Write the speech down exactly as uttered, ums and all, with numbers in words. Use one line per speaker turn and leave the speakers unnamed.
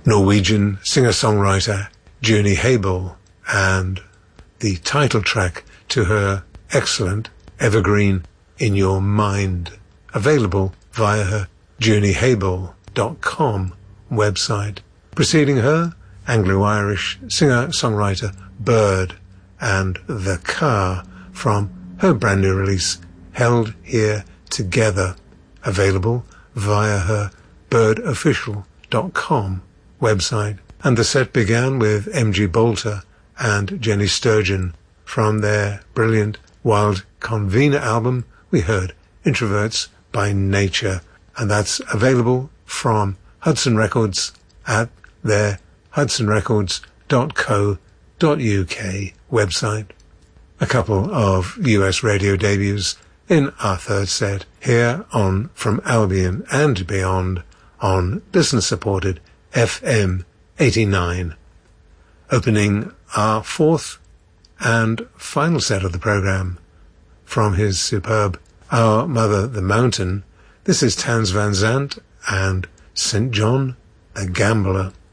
Norwegian singer-songwriter Juni Habel, and the title track to her excellent evergreen In Your Mind, available via her juni habel dot com website. Preceding her, Anglo-Irish singer-songwriter Bird and The Car from her brand new release Held Here Together, available via her bird official dot com website. And the set began with M G Bolter and Jenny Sturgeon. From their brilliant Wild Convener album, we heard Introverts by Nature, and that's available from Hudson Records at their hudson records dot co dot uk website. A couple of U S radio debuts in our third set here on From Albion and Beyond on business-supported F M eighty-nine. Opening our fourth and final set of the program, from his superb Our Mother the Mountain, this is Townes Van Zandt and Saint John the Gambler.